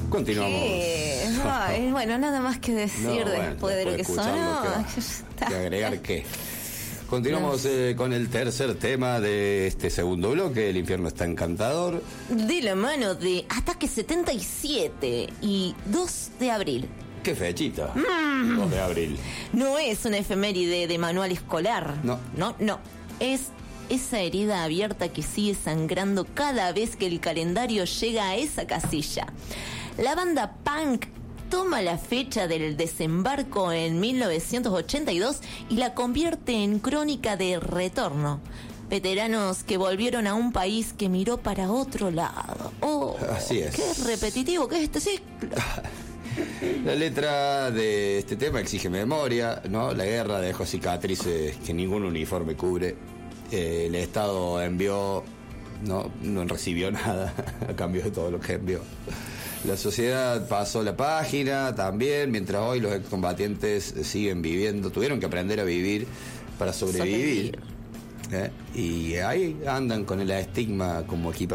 Continuamos. Ay, bueno, nada más que decir después de lo que sonó. ¿Que agregar qué? Continuamos con el tercer tema de este segundo bloque, El infierno está encantador. De la mano de Ataque 77 y 2 de abril. ¿Qué fechita? 2 de abril. No es una efeméride de manual escolar. No. Es esa herida abierta que sigue sangrando cada vez que el calendario llega a esa casilla. La banda punk toma la fecha del desembarco en 1982 y la convierte en crónica de retorno. Veteranos que volvieron a un país que miró para otro lado. Así es. Qué repetitivo que es este ciclo. La letra de este tema exige memoria, ¿no? La guerra dejó cicatrices que ningún uniforme cubre. El Estado envió, no recibió nada a cambio de todo lo que envió. La sociedad pasó la página también, mientras hoy los excombatientes siguen viviendo, tuvieron que aprender a vivir para sobrevivir. Y ahí andan con el estigma como equipo